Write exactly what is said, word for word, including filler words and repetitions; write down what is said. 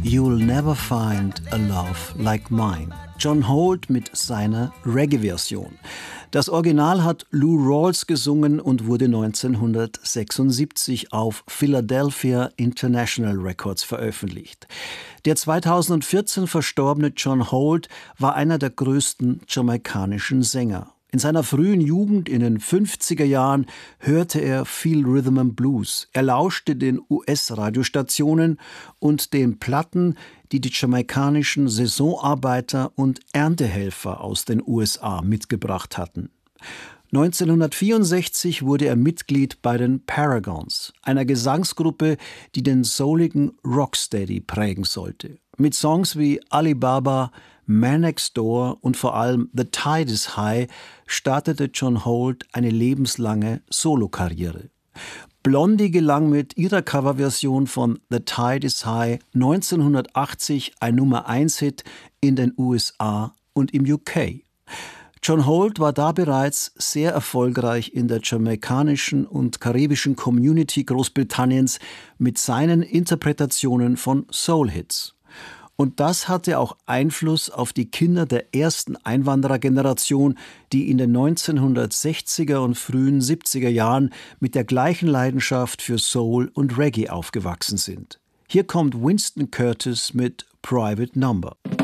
You'll Never Find a Love Like Mine. John Holt mit seiner Reggae-Version. Das Original hat Lou Rawls gesungen und wurde neunzehnhundertsechsundsiebzig auf Philadelphia International Records veröffentlicht. Der zweitausendvierzehn verstorbene John Holt war einer der größten jamaikanischen Sänger. In seiner frühen Jugend in den fünfziger Jahren hörte er viel Rhythm and Blues. Er lauschte den U S-Radiostationen und den Platten, die die jamaikanischen Saisonarbeiter und Erntehelfer aus den U S A mitgebracht hatten. neunzehnhundertvierundsechzig wurde er Mitglied bei den Paragons, einer Gesangsgruppe, die den souligen Rocksteady prägen sollte. Mit Songs wie Alibaba, Man Next Door und vor allem The Tide is High startete John Holt eine lebenslange Solokarriere. Blondie gelang mit ihrer Coverversion von The Tide is High neunzehnhundertachtzig ein Nummer eins Hit in den U S A und im U K. John Holt war da bereits sehr erfolgreich in der jamaikanischen und karibischen Community Großbritanniens mit seinen Interpretationen von Soul-Hits. Und das hatte auch Einfluss auf die Kinder der ersten Einwanderergeneration, die in den neunzehnhundertsechziger und frühen siebziger Jahren mit der gleichen Leidenschaft für Soul und Reggae aufgewachsen sind. Hier kommt Winston Curtis mit Private Number.